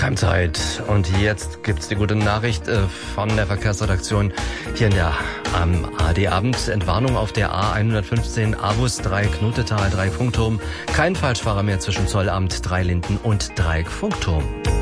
Keimzeit. Und jetzt gibt's die gute Nachricht von der Verkehrsredaktion hier in der AD-Abend. Entwarnung auf der A115 Avus Dreieck Knotetal Dreieck Funkturm. Kein Falschfahrer mehr zwischen Zollamt, Dreilinden und Dreieck Funkturm.